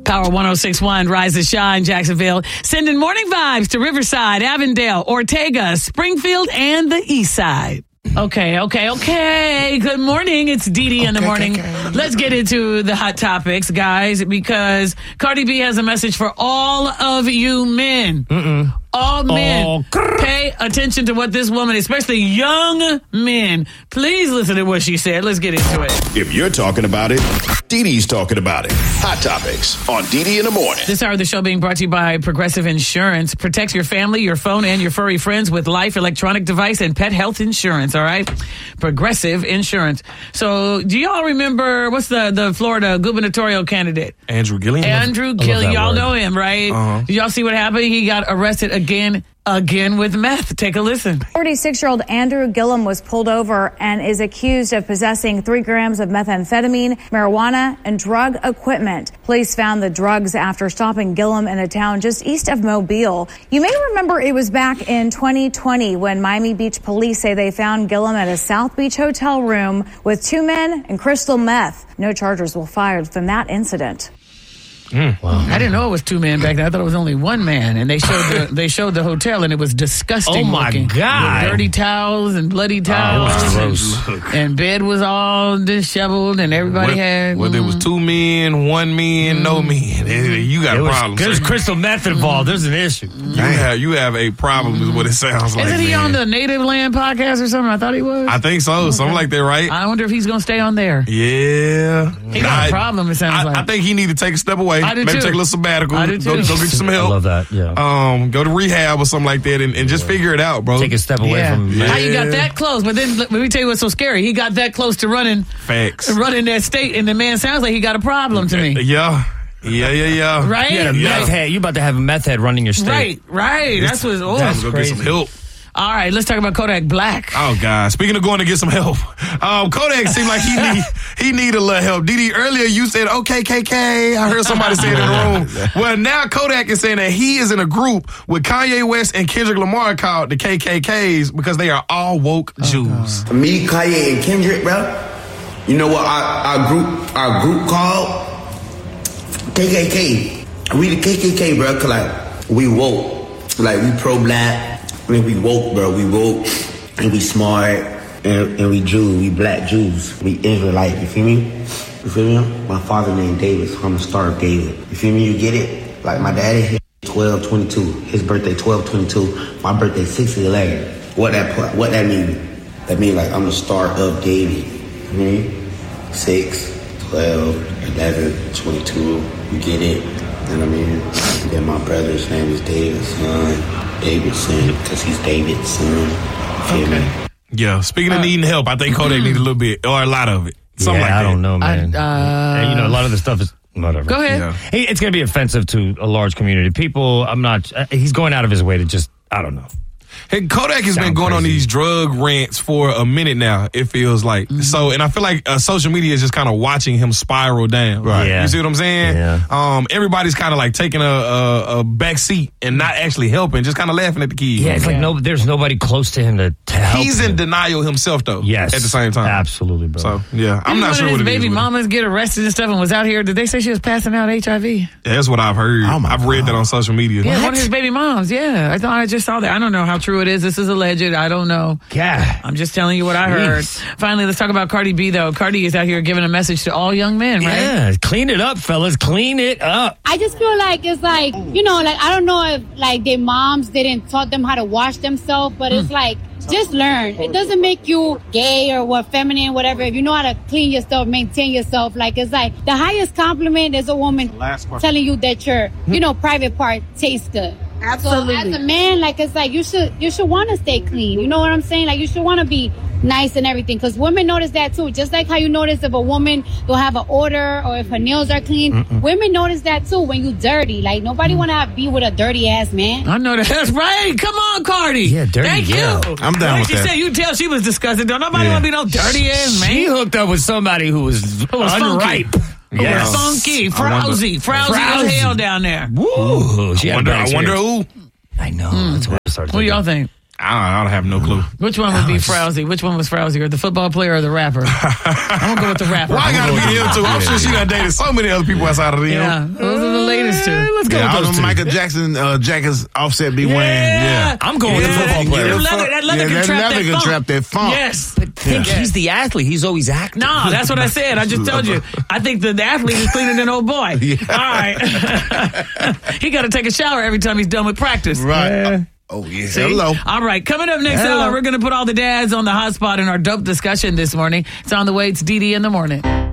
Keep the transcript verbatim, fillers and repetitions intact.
Power one oh six point one, Rise and Shine, Jacksonville. Sending morning vibes to Riverside, Avondale, Ortega, Springfield, and the East Side. Okay, okay, okay. Good morning. It's Dee Dee in the Okay, morning. okay, okay. Let's get into the hot topics, guys, because Cardi B has a message for all of you men. Mm-mm. All men, Oh, pay attention to what this woman, especially young men, please listen to what she said. Let's get into it. If you're talking about it, Dee Dee's talking about it. Hot Topics on Dee Dee in the morning. This hour of the show being brought to you by Progressive Insurance. Protect your family, your phone, and your furry friends with life, electronic device, and pet health insurance, all right? Progressive Insurance. So, do y'all remember, what's the, the Florida gubernatorial candidate? Andrew Gilliam. Andrew Gilliam. Y'all word. know him, right? Uh-huh. Did y'all see what happened? He got arrested again, again with meth. Take a listen. forty-six-year-old Andrew Gilliam was pulled over and is accused of possessing three grams of methamphetamine, marijuana, and drug equipment. Police found the drugs after stopping Gilliam in a town just east of Mobile. You may remember it was back in twenty twenty when Miami Beach police say they found Gilliam at a South Beach hotel room with two men and crystal meth. No charges were fired from that incident. Mm, wow. I didn't know it was two men back then. I thought it was only one man. And they showed the they showed the hotel, and it was disgusting. Oh, my looking. God. With dirty towels and bloody towels. Oh, it was gross. And bed was all disheveled, and everybody What- had. Whether it was two men, one man, no men, you got It was, problems. there's crystal meth involved. There's an issue. You have you have a problem, is what it sounds like. Isn't he man. on the Native Land podcast or something? I thought he was. I think so, something like that, right? I wonder if he's going to stay on there. Yeah, He got I- a problem, it sounds I, like. I think he need to take a step away. I do Maybe too. take a little sabbatical. I do Go, too. go get you some I help. love that. Yeah. Um, go to rehab or something like that, and, and just figure it out, bro. Take a step away Yeah. from. How you got Yeah. that close? But then let me tell you what's so scary. He got that close to running, Facts. running that state, and the man sounds like he got a problem to me. Yeah, yeah, yeah, yeah. Right? You had a Yeah. meth head. You about to have a meth head running your state. Right, right. That's what's. Oh. Time to go get some crazy. help. All right, let's talk about Kodak Black. Oh God! Speaking of going to get some help, um, Kodak seemed like he need he need a little help. Dee Dee, earlier you said okay, K K. I heard somebody say it in the room. Well, now Kodak is saying that he is in a group with Kanye West and Kendrick Lamar called the K K Ks because they are all woke Jews. Me, Kanye, and Kendrick, bro. You know what our, our group our group called? K K K. We the K K K, bro. Cause like we woke, like we pro black. I mean, we woke, bro. We woke and we smart and, and we Jews. We black Jews. We Israelite. You feel me? You feel me? My father named David, so I'm a star of David. You feel me? You get it? Like my daddy hit twelve twenty-two. His birthday twelve twenty-two. My birthday six eleven. What that what that mean? That mean like I'm the star of David. You mean? six, twelve, eleven, twenty-two. You get it? You know what I mean? And then my brother's name is David's son. David's son, because he's David's son. Feel me? Yeah. Speaking of needing help, I think Kodak needs a little bit or a lot of it. Something yeah, like I that. don't know, man. I- uh, And, you know, a lot of the stuff is whatever. Go ahead. Yeah. He, it's going to be offensive to a large community. People, I'm not. Uh, he's going out of his way to just. I don't know. Hey, Kodak has been Sound going on crazy. these drug rants for a minute now, it feels like. Mm-hmm. So, and I feel like uh, social media is just kind of watching him spiral down. Right. Yeah. You see what I'm saying? Yeah. Um, everybody's kind of like taking a, a, a back seat and not actually helping, just kind of laughing at the kids. Yeah, it's like no. There's nobody close to him to, to help. He's in him. denial himself, though. Yes. At the same time. Absolutely, bro. So, yeah, I'm Didn't not one sure of what his it is. baby with it. mamas get arrested and stuff and was out here. Did they say she was passing out H I V? That's what I've heard. Oh, my I've read God. that on social media. Yeah, one of his baby moms. Yeah, I thought I just saw that. I don't know how true it is. This is alleged. I don't know. God. I'm just telling you what I heard. Jeez. Finally, let's talk about Cardi B, though. Cardi is out here giving a message to all young men, right? Yeah, clean it up, fellas. Clean it up. I just feel like it's like, you know, like, I don't know if, like, their moms didn't taught them how to wash themselves, but it's like, just learn. It doesn't make you gay or what, feminine, whatever. If you know how to clean yourself, maintain yourself, like, it's like, the highest compliment is a woman telling you that your, you know, private part tastes good. Absolutely. So as a man, like, it's like, you should, you should want to stay clean. You know what I'm saying? Like, you should want to be nice and everything, because women notice that too. Just like how you notice if a woman will have an odor or if her nails are clean, Mm-mm. women notice that too when you dirty. Like, nobody want to be with a dirty ass man. I know that. That's right. Come on, Cardi. Yeah, dirty, Thank yeah. you. I'm down When with she that. said, you tell she was disgusted. Don't nobody Yeah. want to be no dirty ass man. She hooked up with somebody who was, Who was unripe. funky. Who Yes. was funky, I wonder- frowsy, frowsy as Frowsy. hell down there. Woo. She I had a wonder, bad I wonder experience. who. I know. That's what I started What do thinking. y'all think? I don't have no clue. Which one would be Frowsy? Which one was Frowsier, the football player or the rapper? I'm going to go with the rapper. Well, I got to be him, too. I'm Yeah, sure she done dated so many other people outside of them. Yeah, those are the latest two. Let's go Yeah, with all those them two. Michael Jackson uh, jackets Offset be wearing. Yeah. Yeah. I'm going with the Yeah, football player. That leather, that leather Yeah, can that trap leather that can funk. trap that funk. Yes. But think Yeah. he's the athlete. He's always active. No, that's what I said. I just told you. I think the, the athlete is cleaner than old boy. Yeah. All right. He got to take a shower every time he's done with practice. Right. Oh, yeah. See? Hello. All right. Coming up next Hello. hour, we're going to put all the dads on the hot spot in our dope discussion this morning. It's on the way. It's D D in the morning.